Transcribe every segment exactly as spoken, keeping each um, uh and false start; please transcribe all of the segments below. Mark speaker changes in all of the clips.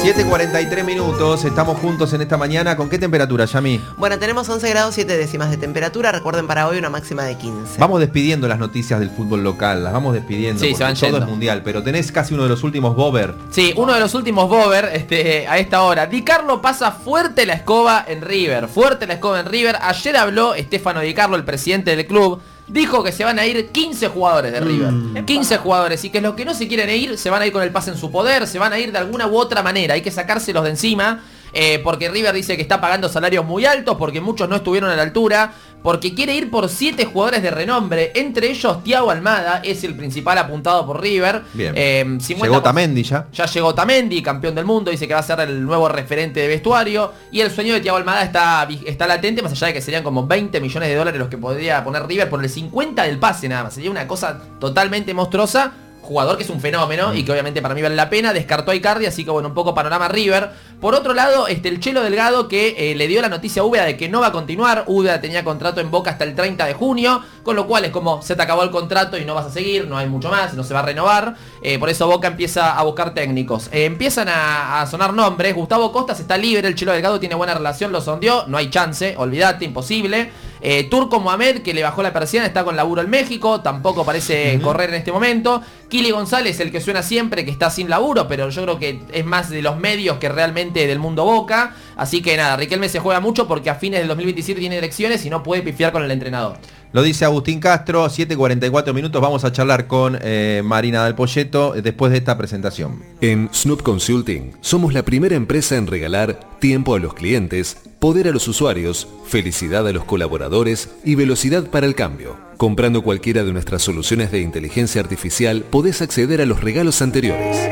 Speaker 1: siete cuarenta y tres minutos, estamos juntos en esta mañana. ¿Con qué temperatura, Yami?
Speaker 2: Bueno, tenemos once grados siete décimas de temperatura. Recuerden, para hoy una máxima de quince.
Speaker 1: Vamos despidiendo las noticias del fútbol local, las vamos despidiendo.
Speaker 3: Sí, se van
Speaker 1: todo
Speaker 3: yendo.
Speaker 1: es mundial, pero tenés casi uno de los últimos bober.
Speaker 3: Sí, uno de los últimos bober este, a esta hora. Di Carlo pasa fuerte la escoba en River. Fuerte la escoba en River. Ayer habló Stefano Di Carlo, el presidente del club. Dijo que se van a ir quince jugadores de River. Mm. quince jugadores. Y que los que no se quieren ir, se van a ir con el pase en su poder. Se van a ir de alguna u otra manera. Hay que sacárselos de encima. Eh, porque River dice que está pagando salarios muy altos. Porque muchos no estuvieron a la altura. Porque quiere ir por siete jugadores de renombre. Entre ellos Thiago Almada es el principal apuntado por River.
Speaker 1: Bien.
Speaker 3: Eh, cincuenta...
Speaker 1: Llegó Tamendi ya.
Speaker 3: Ya llegó Tamendi, campeón del mundo. Dice que va a ser el nuevo referente de vestuario. Y el sueño de Thiago Almada está, está latente. Más allá de que serían como veinte millones de dólares los que podría poner River por el cincuenta del pase nada más. Sería una cosa totalmente monstruosa. Jugador que es un fenómeno y que obviamente para mí vale la pena. Descartó a Icardi, así que bueno, un poco panorama River. Por otro lado, este, el Chelo Delgado que eh, le dio la noticia a Úbeda de que no va a continuar. Úbeda tenía contrato en Boca hasta el treinta de junio, con lo cual es como se te acabó el contrato y no vas a seguir, no hay mucho más, no se va a renovar. Eh, por eso Boca empieza a buscar técnicos. Eh, empiezan a, a sonar nombres. Gustavo Costas está libre, el Chelo Delgado tiene buena relación, lo sondeó, no hay chance, olvídate, imposible. Eh, Turco Mohamed, que le bajó la persiana, está con laburo en México, tampoco parece uh-huh. correr en este momento. Kili González, el que suena siempre, que está sin laburo, pero yo creo que es más de los medios que realmente del mundo Boca. Así que nada, Riquelme se juega mucho porque a fines del dos mil veintisiete tiene elecciones y no puede pifiar con el entrenador.
Speaker 1: Lo dice Agustín Castro, siete cuarenta y cuatro minutos, vamos a charlar con eh, Marina Dal Poyetto después de esta presentación.
Speaker 4: En Snoop Consulting somos la primera empresa en regalar tiempo a los clientes, poder a los usuarios, felicidad a los colaboradores y velocidad para el cambio. Comprando cualquiera de nuestras soluciones de inteligencia artificial podés acceder a los regalos anteriores.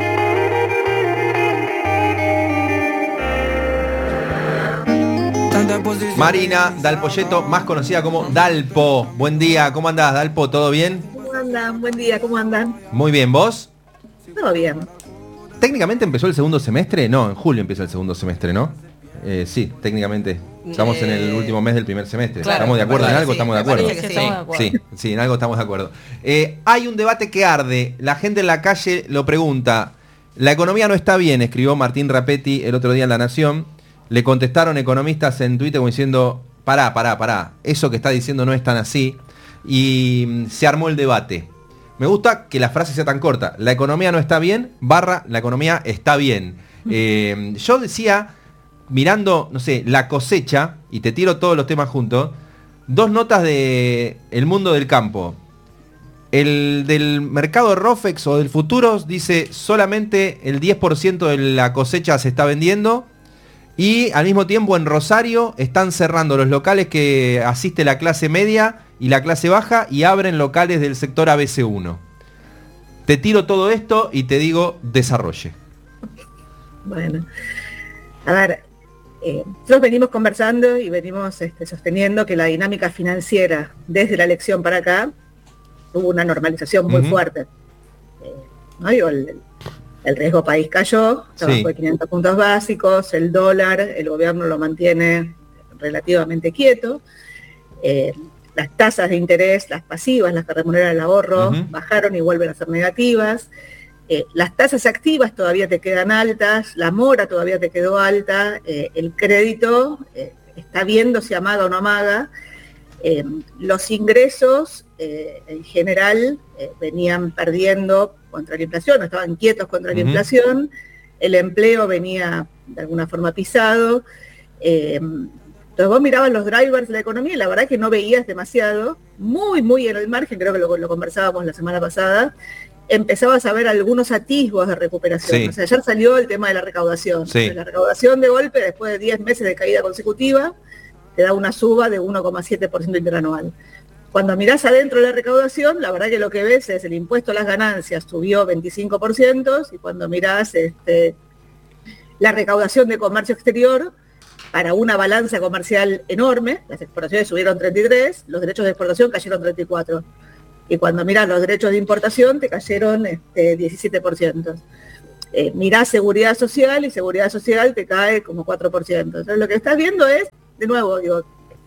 Speaker 1: Marina Dal Poyetto, más conocida como Dalpo. Buen día, ¿cómo andás, Dalpo? ¿Todo bien?
Speaker 5: ¿Cómo andan? Buen día, ¿cómo andan?
Speaker 1: Muy bien, ¿vos?
Speaker 5: Todo bien.
Speaker 1: ¿Técnicamente empezó el segundo semestre? No, en julio empieza el segundo semestre, ¿no? Eh, sí, técnicamente. Estamos eh... en el último mes del primer semestre. Claro, ¿estamos de acuerdo en algo? Sí, estamos de acuerdo.
Speaker 2: Que sí.
Speaker 1: Sí, sí, en algo estamos de acuerdo. Eh, hay un debate que arde. La gente en la calle lo pregunta. La economía no está bien, escribió Martín Rapetti el otro día en La Nación. Le contestaron economistas en Twitter como diciendo, pará, pará, pará, eso que está diciendo no es tan así. Y se armó el debate. Me gusta que la frase sea tan corta. La economía no está bien, barra, la economía está bien. Eh, yo decía, mirando, no sé, la cosecha, y te tiro todos los temas juntos, dos notas de El Mundo del Campo. El del mercado de Rofex o del Futuros dice solamente el diez por ciento de la cosecha se está vendiendo. Y al mismo tiempo en Rosario están cerrando los locales que asiste la clase media y la clase baja y abren locales del sector A B C uno. Te tiro todo esto y te digo, desarrolle.
Speaker 5: Bueno, a ver, eh, nosotros venimos conversando y venimos este, sosteniendo que la dinámica financiera desde la elección para acá tuvo una normalización muy uh-huh. fuerte. Eh, ¿no? Digo, el, El riesgo país cayó, abajo sí. de quinientos puntos básicos, el dólar, el gobierno lo mantiene relativamente quieto, eh, las tasas de interés, las pasivas, las que remuneran el ahorro, uh-huh. bajaron y vuelven a ser negativas, eh, las tasas activas todavía te quedan altas, la mora todavía te quedó alta, eh, el crédito eh, está viendo si amaga o no amaga, eh, los ingresos eh, en general eh, venían perdiendo contra la inflación, estaban quietos contra la uh-huh. inflación, el empleo venía de alguna forma pisado, eh, entonces vos mirabas los drivers de la economía y la verdad que no veías demasiado, muy muy en el margen, creo que lo, lo conversábamos la semana pasada, empezabas a ver algunos atisbos de recuperación, sí. o sea, ayer salió el tema de la recaudación,
Speaker 1: sí.
Speaker 5: o sea, la recaudación de golpe después de diez meses de caída consecutiva, te da una suba de uno coma siete por ciento interanual. Cuando mirás adentro de la recaudación, la verdad que lo que ves es el impuesto a las ganancias subió veinticinco por ciento y cuando mirás este, la recaudación de comercio exterior, para una balanza comercial enorme, las exportaciones subieron treinta y tres, los derechos de exportación cayeron treinta y cuatro. Y cuando mirás los derechos de importación, te cayeron este, diecisiete por ciento. Eh, mirás seguridad social y seguridad social te cae como cuatro por ciento. Entonces lo que estás viendo es, de nuevo, digo,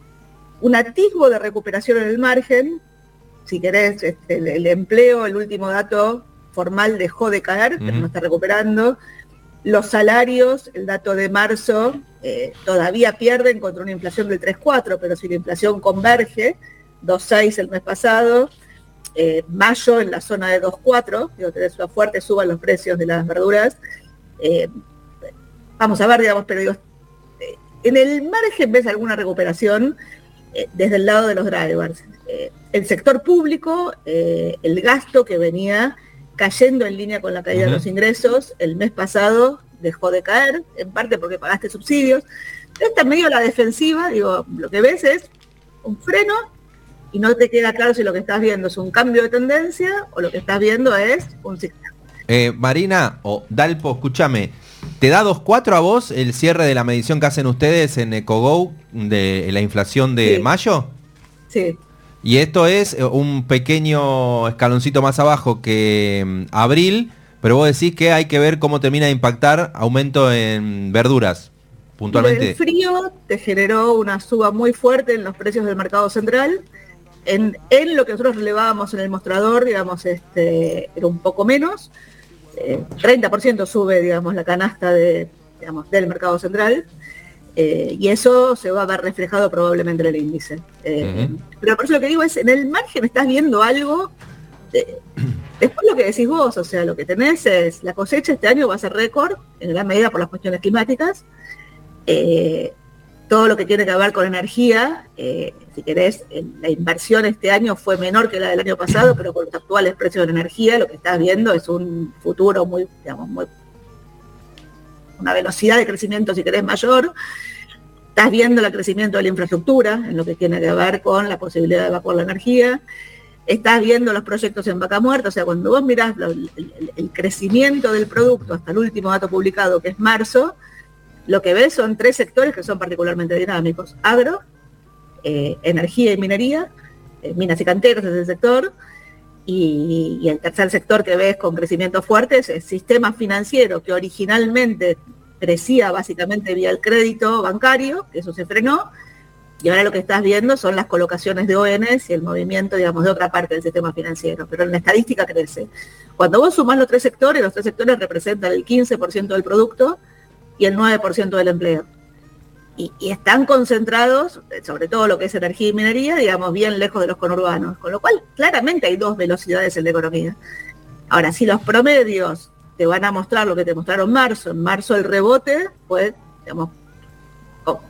Speaker 5: un atisbo de recuperación en el margen, si querés, este, el, el empleo, el último dato formal dejó de caer, uh-huh. pero no está recuperando. Los salarios, el dato de marzo, eh, todavía pierden contra una inflación del tres coma cuatro, pero si la inflación converge, dos coma seis el mes pasado, eh, mayo en la zona de dos coma cuatro, digo, tenés una fuerte suba en los precios de las verduras. Eh, vamos a ver, digamos, pero digo, eh, en el margen ves alguna recuperación eh, desde el lado de los drivers. Eh, el sector público, eh, el gasto que venía cayendo en línea con la caída uh-huh. de los ingresos, el mes pasado dejó de caer, en parte porque pagaste subsidios. Está medio a la defensiva, digo, lo que ves es un freno y no te queda claro si lo que estás viendo es un cambio de tendencia o lo que estás viendo es un ciclo.
Speaker 1: Eh, Marina, o Dalpo, escúchame, ¿te da dos coma cuatro a vos el cierre de la medición que hacen ustedes en EcoGo de la inflación de
Speaker 5: sí.
Speaker 1: mayo?
Speaker 5: Sí.
Speaker 1: Y esto es un pequeño escaloncito más abajo que um, abril, pero vos decís que hay que ver cómo termina de impactar aumento en verduras, puntualmente.
Speaker 5: El frío te generó una suba muy fuerte en los precios del mercado central. En, en lo que nosotros relevábamos en el mostrador, digamos, este, era un poco menos. Eh, treinta por ciento sube, digamos, la canasta de, digamos, del mercado central. Eh, y eso se va a ver reflejado probablemente en el índice. Eh, uh-huh. Pero por eso lo que digo es, en el margen estás viendo algo, de, después lo que decís vos, o sea, lo que tenés es, la cosecha este año va a ser récord, en gran medida por las cuestiones climáticas, eh, todo lo que tiene que ver con energía, eh, si querés, la inversión este año fue menor que la del año pasado, pero con los actuales precios de la energía, lo que estás viendo es un futuro muy, digamos, muy una velocidad de crecimiento, si querés, mayor. Estás viendo el crecimiento de la infraestructura, en lo que tiene que ver con la posibilidad de evacuar la energía. Estás viendo los proyectos en vaca muerta, o sea, cuando vos mirás lo, el, el, el crecimiento del producto hasta el último dato publicado, que es marzo, lo que ves son tres sectores que son particularmente dinámicos. Agro, eh, energía y minería, eh, minas y canteras es el sector, Y, y el tercer sector que ves con crecimientos fuertes es el sistema financiero, que originalmente crecía básicamente vía el crédito bancario, que eso se frenó, y ahora lo que estás viendo son las colocaciones de O Ns y el movimiento, digamos, de otra parte del sistema financiero, pero en la estadística crece. Cuando vos sumás los tres sectores, los tres sectores representan el quince por ciento del producto y el nueve por ciento del empleo. Y, y están concentrados, sobre todo lo que es energía y minería, digamos, bien lejos de los conurbanos. Con lo cual, claramente hay dos velocidades en la economía. Ahora, si los promedios te van a mostrar lo que te mostraron en marzo, en marzo el rebote fue, digamos, oh,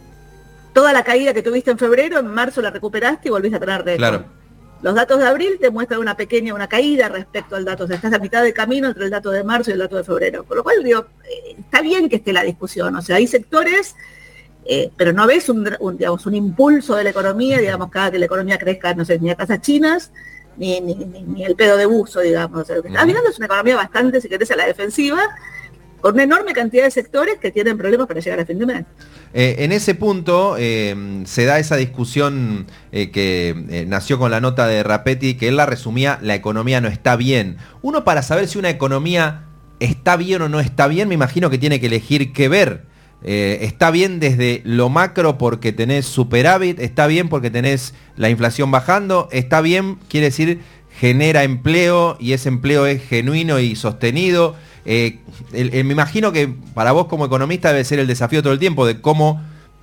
Speaker 5: toda la caída que tuviste en febrero, en marzo la recuperaste y volviste a tener récord.
Speaker 1: Claro.
Speaker 5: Los datos de abril te muestran una pequeña, una caída respecto al dato. O sea, estás a mitad de camino entre el dato de marzo y el dato de febrero. Con lo cual, digo, eh, está bien que esté la discusión. O sea, hay sectores... Eh, pero no ves un, un, digamos, un impulso de la economía, digamos, cada que la economía crezca, no sé, ni a tasas chinas, ni, ni, ni, ni el pedo de buzo, digamos. O sea, lo que estás mirando es una economía bastante, si querés, a la defensiva, con una enorme cantidad de sectores que tienen problemas para llegar a fin de mes.
Speaker 1: Eh, en ese punto eh, se da esa discusión eh, que eh, nació con la nota de Rapetti, que él la resumía, la economía no está bien. Uno, para saber si una economía está bien o no está bien, me imagino que tiene que elegir qué ver. Eh, está bien desde lo macro porque tenés superávit, está bien porque tenés la inflación bajando, está bien, quiere decir, genera empleo y ese empleo es genuino y sostenido. Eh, el, el, me imagino que para vos como economista debe ser el desafío todo el tiempo de cómo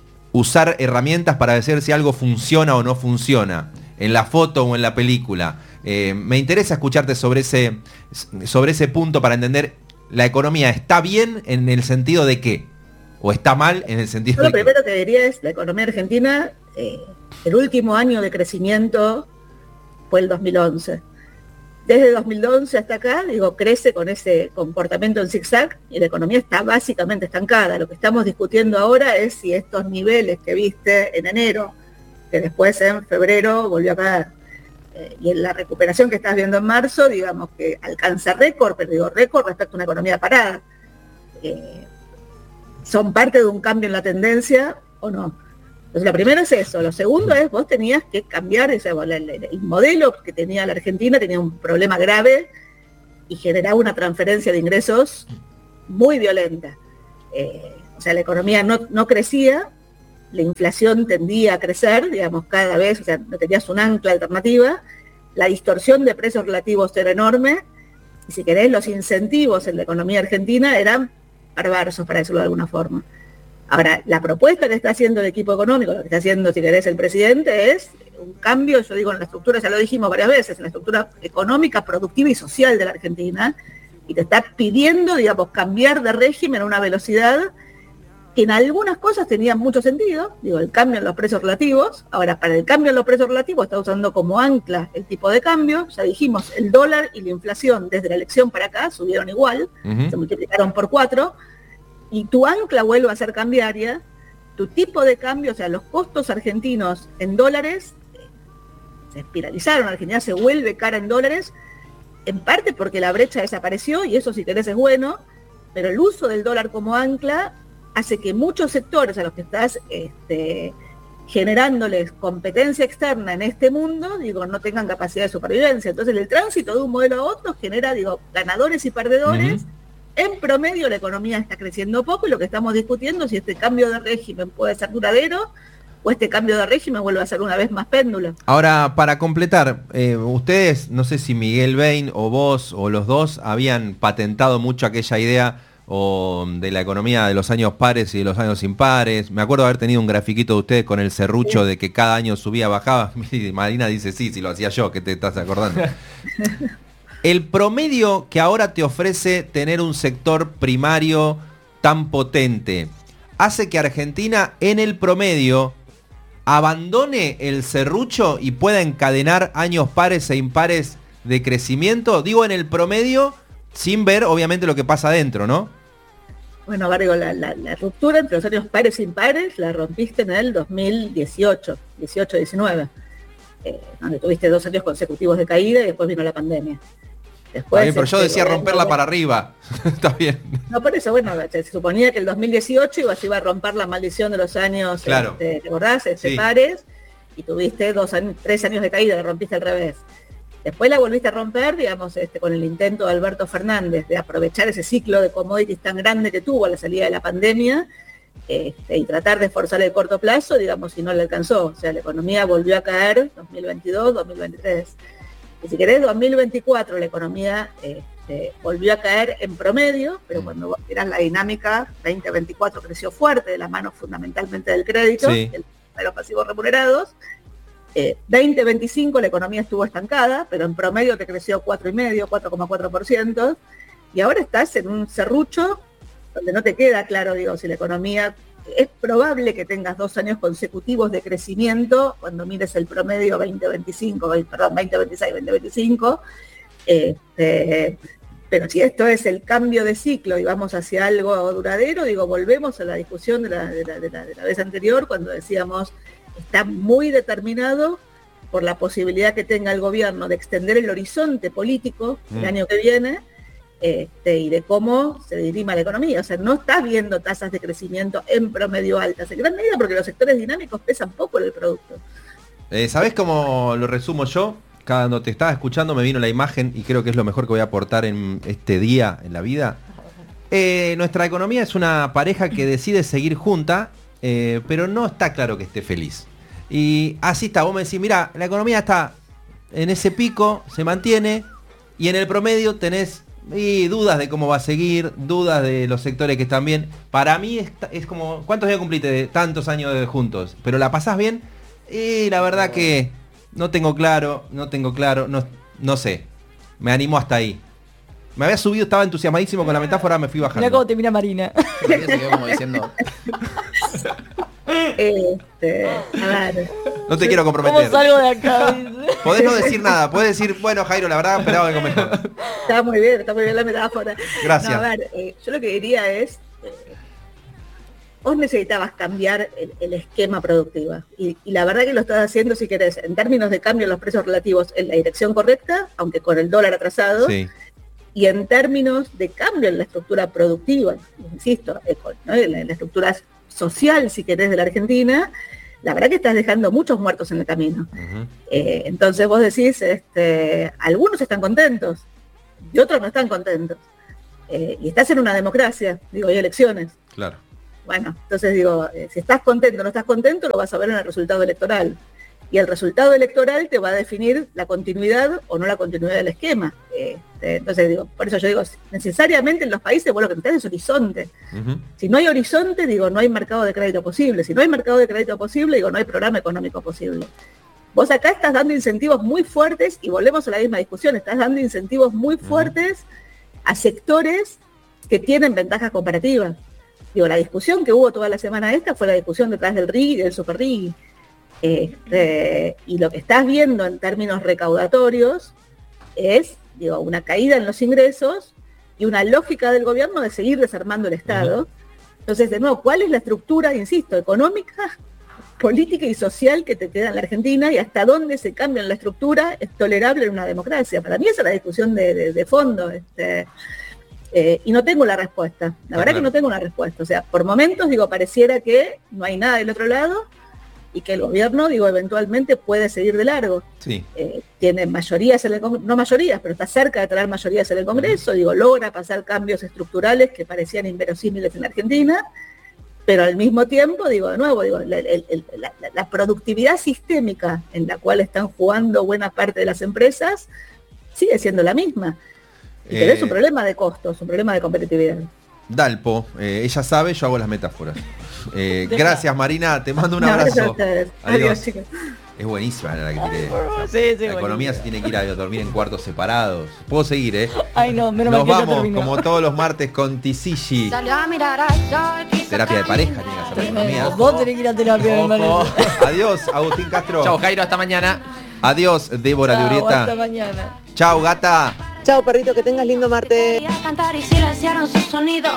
Speaker 1: usar herramientas para decir si algo funciona o no funciona, en la foto o en la película. Eh, me interesa escucharte sobre ese, sobre ese punto para entender, ¿la economía está bien en el sentido de qué? ¿O está mal en el sentido
Speaker 5: Yo
Speaker 1: de
Speaker 5: lo primero que... que diría es, la economía argentina, eh, el último año de crecimiento fue el dos mil once. Desde dos mil once hasta acá, digo, crece con ese comportamiento en zigzag y la economía está básicamente estancada. Lo que estamos discutiendo ahora es si estos niveles que viste en enero, que después en febrero volvió a caer, eh, y en la recuperación que estás viendo en marzo, digamos que alcanza récord, pero digo récord respecto a una economía parada. Eh, ¿Son parte de un cambio en la tendencia o no? Entonces, lo primero es eso. Lo segundo es, vos tenías que cambiar ese, el, el, el modelo que tenía la Argentina, tenía un problema grave y generaba una transferencia de ingresos muy violenta. Eh, o sea, la economía no, no crecía, la inflación tendía a crecer, digamos, cada vez, o sea, no tenías un ancla alternativa, la distorsión de precios relativos era enorme, y si querés, los incentivos en la economía argentina eran perversos, para decirlo de alguna forma. Ahora, la propuesta que está haciendo el equipo económico, lo que está haciendo, si querés, el presidente, es un cambio, yo digo, en la estructura, ya lo dijimos varias veces, en la estructura económica, productiva y social de la Argentina, y te está pidiendo, digamos, cambiar de régimen a una velocidad que en algunas cosas tenía mucho sentido, digo, el cambio en los precios relativos. Ahora, para el cambio en los precios relativos está usando como ancla el tipo de cambio. Ya dijimos, el dólar y la inflación desde la elección para acá subieron igual, uh-huh. se multiplicaron por cuatro, y tu ancla vuelve a ser cambiaria, tu tipo de cambio, o sea, los costos argentinos en dólares se espiralizaron, Argentina se vuelve cara en dólares, en parte porque la brecha desapareció, y eso si querés es bueno, pero el uso del dólar como ancla hace que muchos sectores a los que estás este, generándoles competencia externa en este mundo, digo, no tengan capacidad de supervivencia. Entonces el tránsito de un modelo a otro genera, digo, ganadores y perdedores. Uh-huh. En promedio la economía está creciendo poco, y lo que estamos discutiendo es si este cambio de régimen puede ser duradero o este cambio de régimen vuelve a ser una vez más péndulo.
Speaker 1: Ahora, para completar, eh, ustedes, no sé si Miguel Bain o vos o los dos habían patentado mucho aquella idea o de la economía de los años pares y de los años impares. Me acuerdo haber tenido un grafiquito de ustedes con el serrucho, sí, de que cada año subía, bajaba. Marina dice, sí, si lo hacía yo, ¿qué te estás acordando? El promedio que ahora te ofrece tener un sector primario tan potente hace que Argentina en el promedio abandone el serrucho y pueda encadenar años pares e impares de crecimiento. Digo en el promedio, sin ver obviamente lo que pasa adentro, ¿no?
Speaker 5: Bueno, Barrio, la, la, la ruptura entre los años pares e impares la rompiste en el dos mil dieciocho, dieciocho diecinueve, eh, donde tuviste dos años consecutivos de caída y después vino la pandemia. Después,
Speaker 1: bien, pero yo decía este, romperla para arriba. Está bien.
Speaker 5: No, por eso, bueno, se suponía que el dos mil dieciocho iba, se iba a romper la maldición de los años,
Speaker 1: claro.
Speaker 5: este, ¿te acordás? Este,
Speaker 1: sí.
Speaker 5: Pares, y tuviste dos años, tres años de caída, la rompiste al revés. Después la volviste a romper, digamos, este, con el intento de Alberto Fernández de aprovechar ese ciclo de commodities tan grande que tuvo a la salida de la pandemia, este, y tratar de forzar el corto plazo, digamos, y no le alcanzó. O sea, la economía volvió a caer dos mil veintidós, dos mil veintitrés. Y si querés, dos mil veinticuatro la economía este, volvió a caer en promedio, pero cuando vos mirás la dinámica, veinte veinticuatro creció fuerte, de la mano fundamentalmente del crédito,
Speaker 1: sí,
Speaker 5: de los pasivos remunerados. Eh, veinte veinticinco la economía estuvo estancada, pero en promedio te creció cuatro coma cinco, cuatro coma cuatro por ciento, y ahora estás en un serrucho donde no te queda claro, digo, si la economía... Es probable que tengas dos años consecutivos de crecimiento cuando mires el promedio veinte veinticinco, perdón, veinte veintiséis, veinte veinticinco, este, pero si esto es el cambio de ciclo y vamos hacia algo duradero, digo, volvemos a la discusión de la, de la, de la, de la vez anterior, cuando decíamos, está muy determinado por la posibilidad que tenga el gobierno de extender el horizonte político mm. el año que viene, Este, y de cómo se dirima la economía. O sea, no estás viendo tasas de crecimiento en promedio altas, en gran medida porque los sectores dinámicos pesan poco en el producto.
Speaker 1: Eh, ¿Sabés cómo lo resumo yo? Cuando te estaba escuchando me vino la imagen, y creo que es lo mejor que voy a aportar en este día en la vida. Eh, nuestra economía es una pareja que decide seguir junta, eh, pero no está claro que esté feliz. Y así está, vos me decís, mira, la economía está en ese pico, se mantiene, y en el promedio tenés y dudas de cómo va a seguir, dudas de los sectores que están bien. Para mí es, es como, ¿cuántos años cumpliste de tantos años de juntos? ¿Pero la pasás bien? Y la verdad que no tengo claro, no tengo claro, no, no sé. Me animó hasta ahí. Me había subido, estaba entusiasmadísimo con la metáfora, me fui bajando.
Speaker 6: Mira cómo te mira Marina.
Speaker 3: Se quedó como diciendo...
Speaker 5: Este, a ver.
Speaker 1: No te quiero comprometer.
Speaker 6: ¿Cómo salgo de acá?
Speaker 1: Podés no decir nada, podés decir, bueno, Jairo, la verdad esperaba algo mejor.
Speaker 5: Está muy bien, está muy bien la metáfora.
Speaker 1: Gracias.
Speaker 5: No, a ver, eh, yo lo que diría es, eh, vos necesitabas cambiar el, el esquema productivo. Y, y la verdad que lo estás haciendo, si querés, en términos de cambio en los precios relativos, en la dirección correcta, aunque con el dólar atrasado.
Speaker 1: Sí.
Speaker 5: Y en términos de cambio en la estructura productiva, insisto, ¿no? en, la, en la estructura social, si querés, de la Argentina, la verdad que estás dejando muchos muertos en el camino. Uh-huh. Eh, entonces vos decís, este, algunos están contentos y otros no están contentos. Eh, y estás en una democracia, digo, hay elecciones.
Speaker 1: Claro.
Speaker 5: Bueno, entonces digo, eh, si estás contento o no estás contento, lo vas a ver en el resultado electoral. y el resultado electoral te va a definir la continuidad o no la continuidad del esquema. Este, entonces, digo, por eso yo digo, necesariamente en los países, vos lo que necesitas es horizonte. Uh-huh. Si no hay horizonte, digo, no hay mercado de crédito posible. Si no hay mercado de crédito posible, digo, no hay programa económico posible. Vos acá estás dando incentivos muy fuertes, y volvemos a la misma discusión, estás dando incentivos muy fuertes uh-huh. a sectores que tienen ventajas comparativas. Digo, la discusión que hubo toda la semana esta fue la discusión detrás del R I G y del Super R I G. Este, y lo que estás viendo en términos recaudatorios es, digo, una caída en los ingresos y una lógica del gobierno de seguir desarmando el Estado. Uh-huh. Entonces, de nuevo, ¿cuál es la estructura, insisto, económica, política y social que te queda en la Argentina, y hasta dónde se cambia la estructura es tolerable en una democracia? Para mí esa es la discusión de, de, de fondo. Este, eh, y no tengo la respuesta. La verdad uh-huh. que no tengo una respuesta. O sea, por momentos, digo, pareciera que no hay nada del otro lado, y que el gobierno, digo, eventualmente puede seguir de largo.
Speaker 1: Sí.
Speaker 5: Eh, tiene mayorías en el Congreso, no mayorías, pero está cerca de tener mayorías en el Congreso, digo, logra pasar cambios estructurales que parecían inverosímiles en Argentina, pero al mismo tiempo, digo, de nuevo, digo, la, el, el, la, la productividad sistémica en la cual están jugando buena parte de las empresas sigue siendo la misma. Y eh, es un problema de costos, un problema de competitividad.
Speaker 1: Dalpo, eh, ella sabe, yo hago las metáforas. Eh, gracias, Marina, te mando un abrazo.
Speaker 5: No, Adiós. Adiós, chicos.
Speaker 1: Es buenísima la que quiere.
Speaker 2: Sí, sí,
Speaker 1: la economía se tiene que ir a dormir en cuartos separados. Puedo seguir, ¿eh?
Speaker 2: Ay, no, menos
Speaker 1: Nos
Speaker 2: mal que
Speaker 1: vamos,
Speaker 2: ya
Speaker 1: como todos los martes, con Tizishi. Terapia de pareja, tiene que hacer la economía.
Speaker 2: Vos tenés que ir a terapia de pareja.
Speaker 1: Adiós, Agustín Castro.
Speaker 3: Chau, Jairo, hasta mañana.
Speaker 1: Adiós, Débora
Speaker 2: Chau,
Speaker 1: Lurieta.
Speaker 2: hasta mañana.
Speaker 1: Chau, gata.
Speaker 6: Chao, perrito, que tengas lindo martes.
Speaker 7: Cantar y silenciaron su sonido.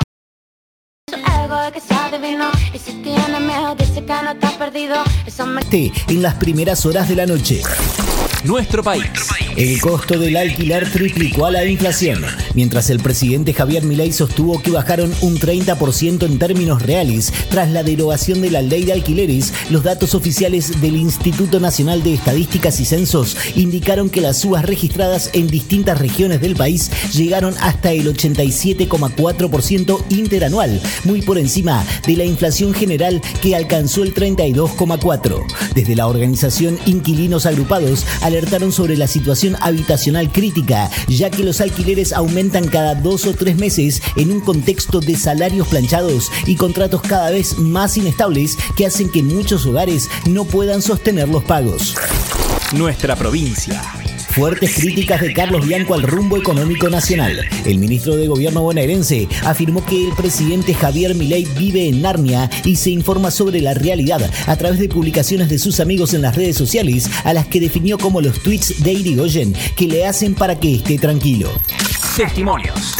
Speaker 8: En las primeras horas de la noche.
Speaker 9: Nuestro país.
Speaker 8: El costo del alquiler triplicó a la inflación, mientras el presidente Javier Milei sostuvo que bajaron un treinta por ciento en términos reales tras la derogación de la ley de alquileres. Los datos oficiales del Instituto Nacional de Estadísticas y Censos indicaron que las subas registradas en distintas regiones del país llegaron hasta el ochenta y siete coma cuatro por ciento interanual, muy por encima de la inflación general que alcanzó el treinta y dos coma cuatro por ciento. Desde la organización Inquilinos Agrupados alertaron sobre la situación habitacional crítica, ya que los alquileres aumentan cada dos o tres meses en un contexto de salarios planchados y contratos cada vez más inestables que hacen que muchos hogares no puedan sostener los pagos.
Speaker 9: Nuestra provincia.
Speaker 8: Fuertes críticas de Carlos Bianco al rumbo económico nacional. El ministro de Gobierno bonaerense afirmó que el presidente Javier Milei vive en Narnia y se informa sobre la realidad a través de publicaciones de sus amigos en las redes sociales, a las que definió como los tweets de Irigoyen, que le hacen para que esté tranquilo.
Speaker 9: Testimonios.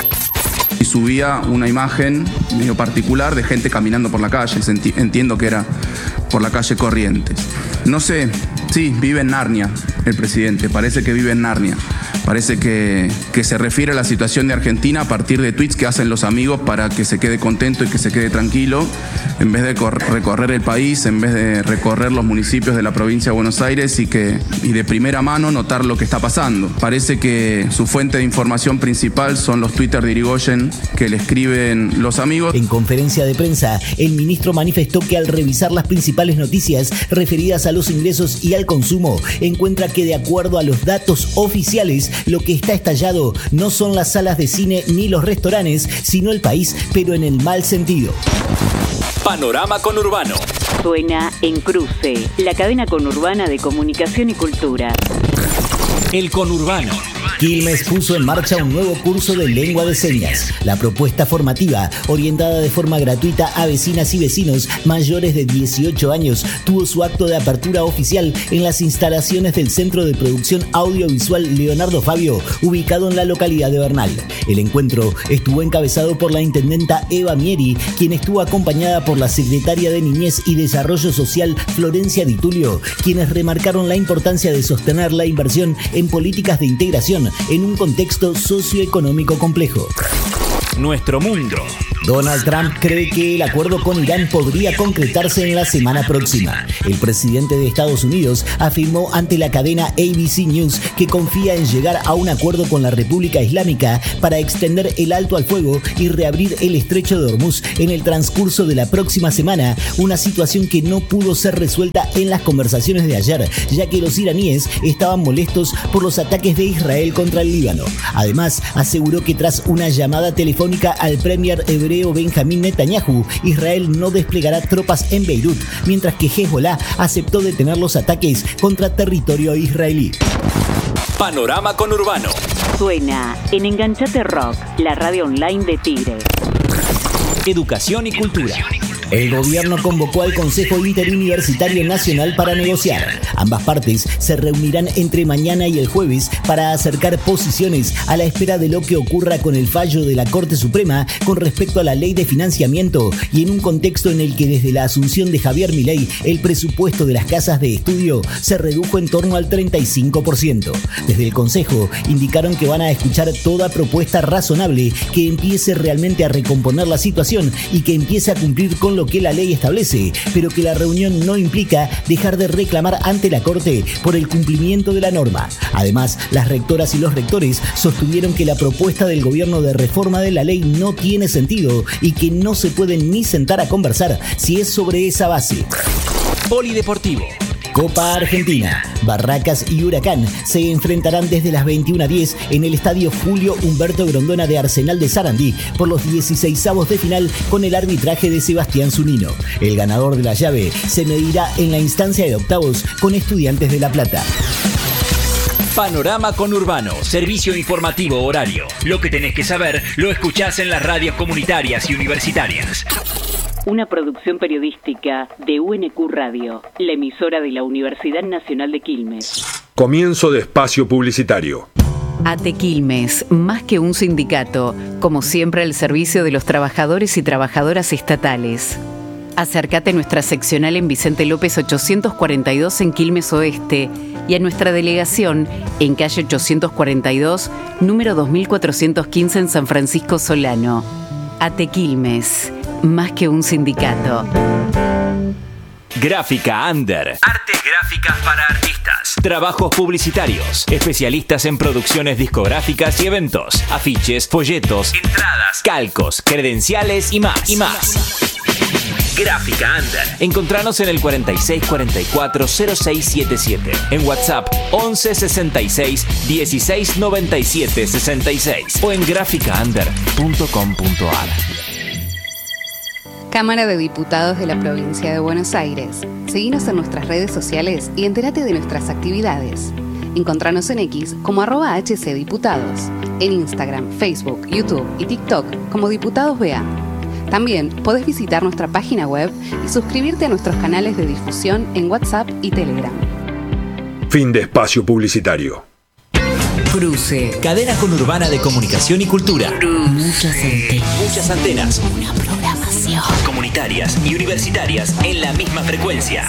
Speaker 10: Y subía una imagen medio particular de gente caminando por la calle, entiendo que era por la calle Corrientes. No sé, sí, vive en Narnia el presidente, parece que vive en Narnia. Parece que, que se refiere a la situación de Argentina a partir de tweets que hacen los amigos para que se quede contento y que se quede tranquilo, en vez de cor- recorrer el país, en vez de recorrer los municipios de la provincia de Buenos Aires y, que, y de primera mano notar lo que está pasando. Parece que su fuente de información principal son los Twitter de Irigoyen que le escriben los amigos.
Speaker 8: En conferencia de prensa, el ministro manifestó que al revisar las principales noticias referidas a los ingresos y al consumo, encuentra que de acuerdo a los datos oficiales, lo que está estallado no son las salas de cine ni los restaurantes, sino el país, pero en el mal sentido.
Speaker 9: Panorama Conurbano.
Speaker 11: Suena en Cruce, la cadena conurbana de comunicación y cultura.
Speaker 9: El Conurbano.
Speaker 8: Quilmes puso en marcha un nuevo curso de lengua de señas. La propuesta formativa, orientada de forma gratuita a vecinas y vecinos mayores de dieciocho años, tuvo su acto de apertura oficial en las instalaciones del Centro de Producción Audiovisual Leonardo Fabio, ubicado en la localidad de Bernal. El encuentro estuvo encabezado por la intendenta Eva Mieri, quien estuvo acompañada por la secretaria de Niñez y Desarrollo Social Florencia Di Tulio, quienes remarcaron la importancia de sostener la inversión en políticas de integración en un contexto socioeconómico complejo.
Speaker 9: Nuestro mundo.
Speaker 8: Donald Trump cree que el acuerdo con Irán podría concretarse en la semana próxima. El presidente de Estados Unidos afirmó ante la cadena A B C News que confía en llegar a un acuerdo con la República Islámica para extender el alto al fuego y reabrir el estrecho de Hormuz en el transcurso de la próxima semana, una situación que no pudo ser resuelta en las conversaciones de ayer, ya que los iraníes estaban molestos por los ataques de Israel contra el Líbano. Además, aseguró que tras una llamada telefónica al premier hebreo Benjamín Netanyahu, Israel no desplegará tropas en Beirut, mientras que Hezbollah aceptó detener los ataques contra territorio israelí.
Speaker 9: Panorama Conurbano.
Speaker 11: Suena en Enganchate Rock, la radio online de Tigre.
Speaker 9: Educación y cultura.
Speaker 8: El gobierno convocó al Consejo Interuniversitario Nacional para negociar. Ambas partes se reunirán entre mañana y el jueves para acercar posiciones a la espera de lo que ocurra con el fallo de la Corte Suprema con respecto a la ley de financiamiento y en un contexto en el que desde la asunción de Javier Milei el presupuesto de las casas de estudio se redujo en torno al treinta y cinco por ciento. Desde el Consejo indicaron que van a escuchar toda propuesta razonable que empiece realmente a recomponer la situación y que empiece a cumplir con lo que la ley establece, pero que la reunión no implica dejar de reclamar ante la Corte por el cumplimiento de la norma. Además, las rectoras y los rectores sostuvieron que la propuesta del gobierno de reforma de la ley no tiene sentido y que no se pueden ni sentar a conversar si es sobre esa base.
Speaker 9: Polideportivo.
Speaker 8: Copa Argentina. Barracas y Huracán se enfrentarán desde las veintiuna diez en el estadio Julio Humberto Grondona de Arsenal de Sarandí por los dieciseisavos de final con el arbitraje de Sebastián Zunino. El ganador de la llave se medirá en la instancia de octavos con Estudiantes de La Plata.
Speaker 9: Panorama Conurbano, servicio informativo horario. Lo que tenés que saber lo escuchás en las radios comunitarias y universitarias.
Speaker 11: Una producción periodística de U N Q Radio, la emisora de la Universidad Nacional de Quilmes.
Speaker 12: Comienzo de espacio publicitario.
Speaker 13: ATE Quilmes, más que un sindicato, como siempre al servicio de los trabajadores y trabajadoras estatales. Acércate a nuestra seccional en Vicente López ochocientos cuarenta y dos en Quilmes Oeste y a nuestra delegación en calle ochocientos cuarenta y dos, número dos mil cuatrocientos quince en San Francisco Solano. ATE Quilmes, más que un sindicato.
Speaker 9: Gráfica Under. Artes gráficas para artistas. Trabajos publicitarios. Especialistas en producciones discográficas y eventos. Afiches, folletos, entradas, calcos, credenciales y más. Y más. Gráfica Under. Encontranos en el cuarenta y seis cuarenta y cuatro cero seis setenta y siete. En WhatsApp once sesenta y seis dieciséis noventa y siete sesenta y seis o en gráfica under punto com punto a r.
Speaker 14: Cámara de Diputados de la Provincia de Buenos Aires. Seguinos en nuestras redes sociales y entérate de nuestras actividades. Encontranos en X como arroba hcdiputados, en Instagram, Facebook, YouTube y TikTok como Diputados B A. También podés visitar nuestra página web y suscribirte a nuestros canales de difusión en WhatsApp y Telegram.
Speaker 12: Fin de espacio publicitario.
Speaker 9: Cruce. Cadena conurbana de comunicación y cultura.
Speaker 13: Muchas antenas.
Speaker 9: Muchas antenas.
Speaker 13: Una programación.
Speaker 9: Comunitarias y universitarias en la misma frecuencia.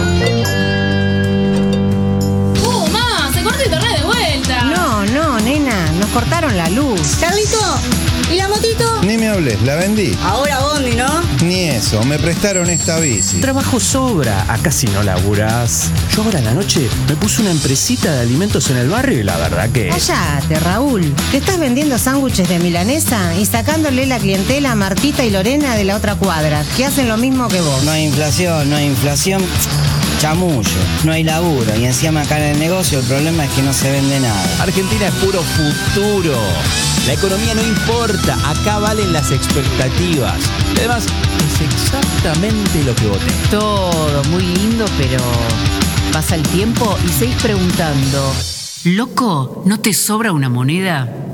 Speaker 15: ¡Uh, mamá! ¡Se cortó internet de vuelta!
Speaker 16: No, no, nena. Nos cortaron la luz.
Speaker 15: Carlito, ¿y la motito?
Speaker 17: Ni me hables, la vendí.
Speaker 15: Ahora Bondi, ¿no?
Speaker 17: Ni eso, me prestaron esta bici.
Speaker 18: Trabajo sobra, acá si no laburás. Yo ahora en la noche me puse una empresita de alimentos en el barrio y la verdad que...
Speaker 16: Cállate, Raúl, que estás vendiendo sándwiches de milanesa y sacándole la clientela a Martita y Lorena de la otra cuadra, que hacen lo mismo que vos.
Speaker 19: No hay inflación, no hay inflación, chamullo, no hay laburo. Y encima acá en el negocio el problema es que no se vende nada.
Speaker 20: Argentina es puro futuro. La economía no importa, acá valen las expectativas. Además, es exactamente lo que voté.
Speaker 13: Todo muy lindo, pero pasa el tiempo y seguís preguntando, ¿loco, no te sobra una moneda?